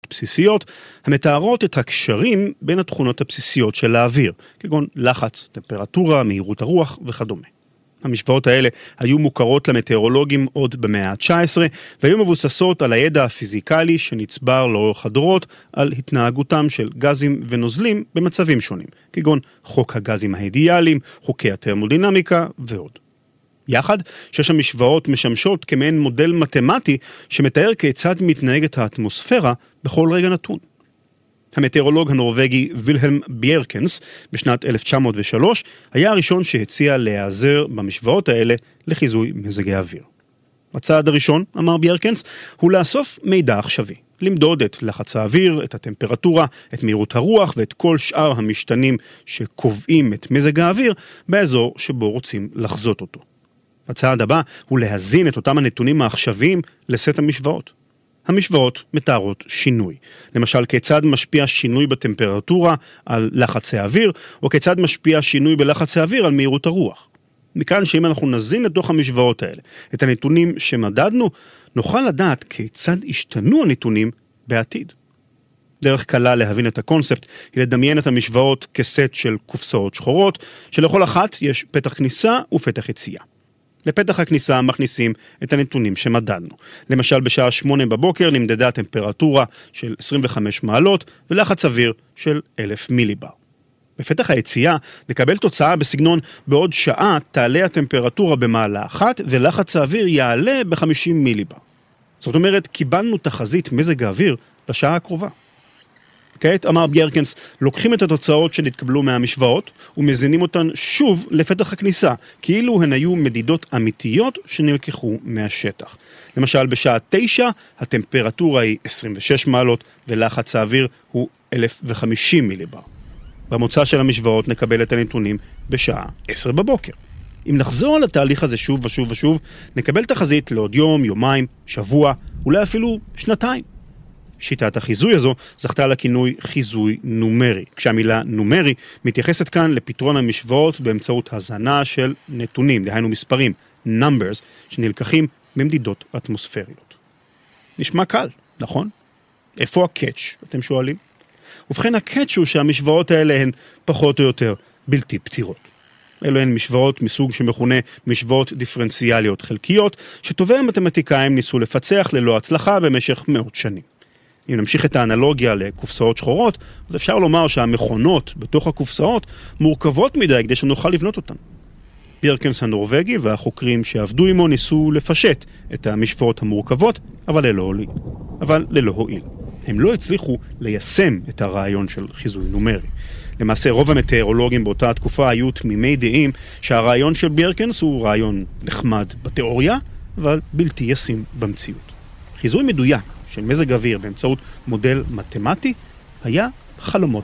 בסיסיות, המתארות את הקשרים בין התכונות הבסיסיות של האוויר, כגון לחץ, טמפרטורה, מהירות הרוח וכדומה. המשוואות האלה היו מוכרות למטאורולוגים עוד במאה ה-19, והיו מבוססות על הידע הפיזיקלי שנצבר לאורך הדורות על התנהגותם של גזים ונוזלים במצבים שונים, כגון חוק הגזים האידיאליים, חוקי התרמודינמיקה ועוד. יחד, שש המשוואות משמשות כמעין מודל מתמטי שמתאר כיצד מתנהגת האטמוספירה בכל רגע נתון. המטאורולוג הנורווגי וילהלם בירקנס בשנת 1903 היה הראשון שהציע להיעזר במשוואות האלה לחיזוי מזג האוויר. הצעד הראשון, אמר בירקנס, הוא לאסוף מידע עכשווי, למדוד את לחץ האוויר, את הטמפרטורה, את מהירות הרוח ואת כל שאר המשתנים שקובעים את מזג האוויר באזור שבו רוצים לחזות אותו. הצעד הבא הוא להזין את אותם הנתונים העכשוויים לסט המשוואות. המשוואות מתארות שינוי. למשל, כיצד משפיע שינוי בטמפרטורה על לחץ האוויר, או כיצד משפיע שינוי בלחץ האוויר על מהירות הרוח. מכאן שאם אנחנו נזין לתוך המשוואות האלה את הנתונים שמדדנו, נוכל לדעת כיצד השתנו הנתונים בעתיד. דרך קלה להבין את הקונספט היא לדמיין את המשוואות כסט של קופסאות שחורות, שלכל אחת יש פתח כניסה ופתח יציאה. לפתח הכניסה מכניסים את הנתונים שמדדנו. למשל, בשעה 8 בבוקר נמדדה הטמפרטורה של 25 מעלות ולחץ אוויר של 1,000 מיליבר. בפתח היציאה נקבל תוצאה בסגנון בעוד שעה תעלה הטמפרטורה במעלה אחת ולחץ האוויר יעלה ב-50 מיליבר. זאת אומרת, קיבלנו תחזית מזג האוויר לשעה הקרובה. כעת, אמר בירקנס, לוקחים את התוצאות שנתקבלו מהמשוואות ומזינים אותן שוב לפתח הכניסה, כאילו הן היו מדידות אמיתיות שנלקחו מהשטח. למשל, בשעה 9 הטמפרטורה היא 26 מעלות ולחץ האוויר הוא 1,050 מיליבר. במוצא של המשוואות נקבל את הנתונים בשעה 10 בבוקר. אם נחזור על התהליך הזה שוב ושוב ושוב, נקבל תחזית לעוד יום, יומיים, שבוע, אולי אפילו שנתיים. שיטת החיזוי הזו זכתה לכינוי חיזוי נומרי, כשהמילה נומרי מתייחסת כאן לפתרון המשוואות באמצעות הזנה של נתונים, דהיינו מספרים, numbers, שנלקחים ממדידות אטמוספריות. נשמע קל, נכון? איפה הקאץ', אתם שואלים? ובכן, הקאץ' הוא שהמשוואות האלה הן פחות או יותר בלתי פתירות. אלו הן משוואות מסוג שמכונה משוואות דיפרנציאליות חלקיות, שטובי המתמטיקאים ניסו לפצח ללא הצלחה במשך מאות שנים. אם נמשיך את האנלוגיה לקופסאות שחורות, אז אפשר לומר שהמכונות בתוך הקופסאות מורכבות מדי כדי שנוכל לבנות אותן. בירקנס הנורווגי והחוקרים שעבדו עמו ניסו לפשט את המשוואות המורכבות, אבל ללא הועיל. הם לא הצליחו ליישם את הרעיון של חיזוי נומרי. למעשה, רוב המטאורולוגים באותה התקופה היו תמימי דעים שהרעיון של בירקנס הוא רעיון נחמד בתיאוריה, אבל בלתי ישים במציאות. חיזוי מדויק של מזג אוויר באמצעות מודל מתמטי היה חלומות